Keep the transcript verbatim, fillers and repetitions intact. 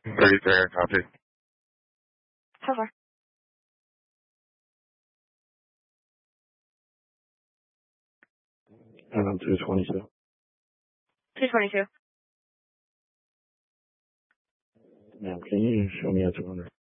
thirty-three, copy. How far? Um, two twenty-two. two twenty-two. Ma'am, can you show me a two hundred?